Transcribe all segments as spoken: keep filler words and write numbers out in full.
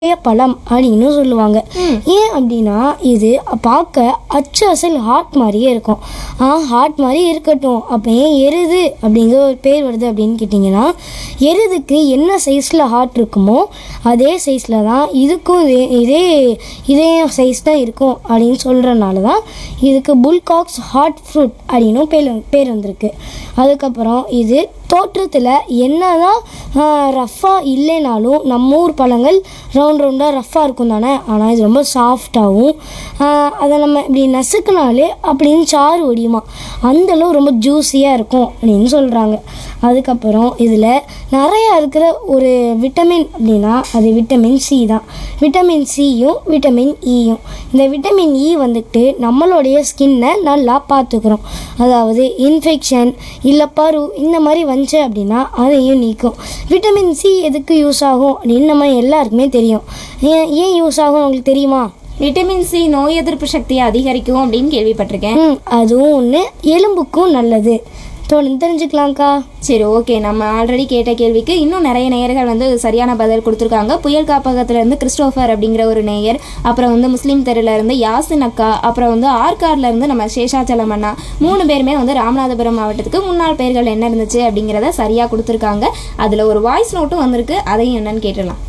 பழம் அப்படின்னு சொல்லுவாங்க. ஏன் அப்படின்னா இது பார்க்க அச்சு அசல் ஹார்ட் மாதிரியே இருக்கும். ஆ ஹார்ட் மாதிரி இருக்கட்டும், அப்போ ஏன் எருது அப்படிங்கிற ஒரு பேர் வருது அப்படின்னு கேட்டிங்கன்னா, எருதுக்கு என்ன சைஸில் ஹார்ட் இருக்குமோ அதே சைஸில் தான் இதுக்கும் இதே இதே இதே சைஸ் தான் இருக்கும் அப்படின்னு சொல்கிறனால தான் இதுக்கு புல்காக்ஸ் ஹார்ட் ஃப்ரூட் அப்படின்னும் பேர் பேர் வந்திருக்கு. அதுக்கப்புறம் இது தோற்றத்தில் என்ன தான் ரஃப்பாக இல்லைனாலும் நம்ம ஊர் பழங்கள் ரவுண்ட் ரவுண்டாக ரஃப்பாக இருக்கும் தானே, ஆனால் இது ரொம்ப சாஃப்டாகவும் அதை நம்ம இப்படி நசுக்குனாலே அப்படின்னு சாறு ஒடியுமா, அந்தளவு ரொம்ப ஜூஸியாக இருக்கும் அப்படின்னு சொல்கிறாங்க. அதுக்கப்புறம் இதில் நிறையா இருக்கிற ஒரு விட்டமின் அப்படின்னா அது விட்டமின் சி தான். விட்டமின் சியும் விட்டமின் ஈயும். இந்த விட்டமின் இ வந்துட்டு நம்மளுடைய ஸ்கின்னை நல்லா பார்த்துக்கிறோம். அதாவது இன்ஃபெக்ஷன் இல்லை பரு இந்த மாதிரி வந்துச்சு அப்படின்னா அதையும் நீக்கும். விட்டமின் சி எதுக்கு யூஸ் ஆகும் அப்படின்னு நம்ம எல்லாருக்குமே தெரியும். ஏன் ஏன் யூஸ் ஆகும் உங்களுக்கு தெரியுமா? விட்டமின் சி நோய் எதிர்ப்பு சக்தியை அதிகரிக்கும் அப்படின்னு கேள்விப்பட்டிருக்கேன். ம் அதுவும் ஒன்று, எலும்புக்கும் நல்லது. தொடர்ந்து தெரிஞ்சுக்கலாம்க்கா. சரி, ஓகே. நம்ம ஆல்ரெடி கேட்ட கேள்விக்கு இன்னும் நிறைய நேயர்கள் வந்து சரியான பதில் கொடுத்துருக்காங்க. புயல் காப்பகத்திலேருந்து கிறிஸ்டோஃபர் அப்படிங்கிற ஒரு நேயர், அப்புறம் வந்து முஸ்லீம் தெருலேருந்து யாசின் அக்கா, அப்புறம் வந்து ஆற்காட்லேருந்து நம்ம சேஷாச்சலம் அண்ணா, மூணு பேருமே வந்து ராமநாதபுரம் மாவட்டத்துக்கு முன்னாள் பெயர்கள் என்ன இருந்துச்சு அப்படிங்கிறத சரியாக கொடுத்துருக்காங்க. அதில் ஒரு வாய்ஸ் நோட்டும் வந்திருக்கு, அதையும் என்னன்னு கேட்டுடலாம்.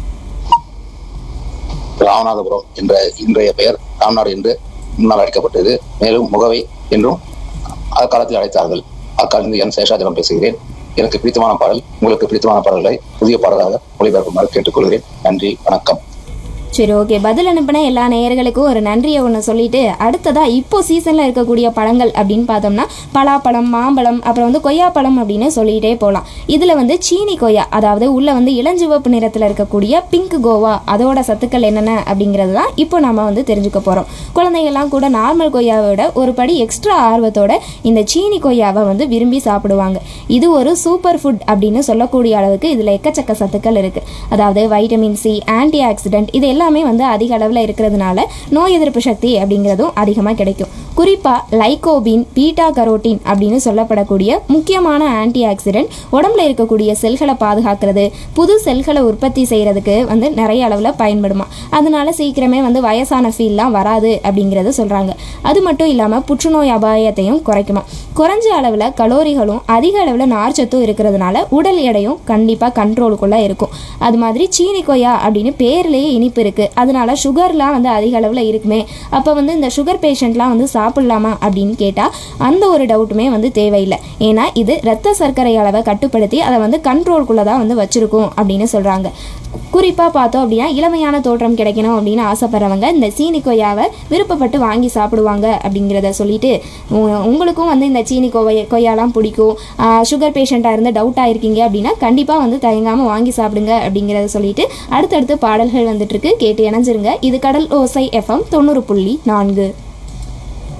ராமநாதபுரம் என்ற இன்றைய பெயர் ராம்நாடு என்று முன்னால் அழைக்கப்பட்டது. மேலும் முகவை என்றும் அக்காலத்தில் அழைத்தார்கள். அக்காலத்தில் என் சேஷாஜலம் பேசுகிறேன். எனக்கு பிடித்தமான பாடல், உங்களுக்கு பிடித்தமான பாடல்களை புதிய பாடலாக ஒளிபரப்புமாறு கேட்டுக்கொள்கிறேன். நன்றி, வணக்கம். சரி, ஓகே. பதில் அனுப்பின எல்லா நேயர்களுக்கும் ஒரு நன்றியை ஒன்று சொல்லிட்டு, அடுத்ததாக இப்போ சீசனில் இருக்கக்கூடிய பழங்கள் அப்படின்னு பார்த்தோம்னா பலாப்பழம், மாம்பழம், அப்புறம் வந்து கொய்யாப்பழம் அப்படின்னு சொல்லிகிட்டே போகலாம். இதில் வந்து சீனி கொய்யா, அதாவது உள்ளே வந்து இளஞ்சிவப்பு நிறத்தில் இருக்கக்கூடிய பிங்க் கோவா, அதோட சத்துக்கள் என்னென்ன அப்படிங்கிறது தான் இப்போ நம்ம வந்து தெரிஞ்சுக்க போகிறோம். குழந்தைகள்லாம் கூட நார்மல் கொய்யாவோட ஒரு படி எக்ஸ்ட்ரா ஆர்வத்தோட இந்த சீனி கொய்யாவை வந்து விரும்பி சாப்பிடுவாங்க. இது ஒரு சூப்பர் ஃபுட் அப்படின்னு சொல்லக்கூடிய அளவுக்கு இதில் எக்கச்சக்க சத்துக்கள் இருக்குது. அதாவது வைட்டமின் சி, ஆன்டி ஆக்சிடென்ட், இது எல்லாமே வந்து அதிக அளவில் இருக்கிறதுனால நோய் எதிர்ப்பு சக்தி அப்படிங்கிறதும் அதிகமாக கிடைக்கும். குறிப்பாக லைகோபின், பீட்டா கரோட்டின் அப்படின்னு சொல்லப்படக்கூடிய முக்கியமான ஆன்டி ஆக்சிடென்ட் உடம்புல இருக்கக்கூடிய செல்களை பாதுகாக்கிறது, புது செல்களை உற்பத்தி செய்கிறதுக்கு வந்து நிறைய அளவில் பயன்படுமா. அதனால சீக்கிரமே வந்து வயசான ஃபீல்லாம் வராது அப்படிங்கிறத சொல்கிறாங்க. அது மட்டும் இல்லாமல் புற்றுநோய் அபாயத்தையும் குறைக்குமா. குறைஞ்ச அளவில் கலோரிகளும் அதிக அளவில் நார்ச்சத்தும் இருக்கிறதுனால உடல் எடையும் கண்டிப்பாக கண்ட்ரோலுக்குள்ளே இருக்கும். அது மாதிரி சீனி கொய்யா அப்படின்னு பேர்லேயே இனிப்பு இருக்குது, அதனால சுகர்லாம் வந்து அதிக அளவில் இருக்குமே, அப்போ வந்து இந்த சுகர் பேஷண்ட்லாம் வந்து சாப்பிடலாமா அப்படின்னு கேட்டால் அந்த ஒரு டவுட்டுமே வந்து தேவையில்லை. ஏன்னா இது இரத்த சர்க்கரை அளவை கட்டுப்படுத்தி அதை வந்து கண்ட்ரோல்குள்ளே தான் வந்து வச்சுருக்கோம் அப்படின்னு சொல்கிறாங்க. குறிப்பாக பார்த்தோம் அப்படின்னா இளமையான தோற்றம் கிடைக்கணும் அப்படின்னு ஆசைப்படுறவங்க இந்த சீனி கொய்யாவை விருப்பப்பட்டு வாங்கி சாப்பிடுவாங்க அப்படிங்கிறத சொல்லிட்டு, உங்களுக்கும் வந்து இந்த சீனி கொய்யா கொய்யாலாம் பிடிக்கும், சுகர் பேஷண்ட்டாக இருந்து டவுட்டாக இருக்கீங்க அப்படின்னா கண்டிப்பாக வந்து தயங்காமல் வாங்கி சாப்பிடுங்க அப்படிங்கிறத சொல்லிட்டு அடுத்தடுத்து பாடல்கள் வந்துட்டு இருக்கு, கேட்டு இணைஞ்சிருங்க. இது கடல் ஓசை எஃப்எம் தொண்ணூறு புள்ளி நான்கு.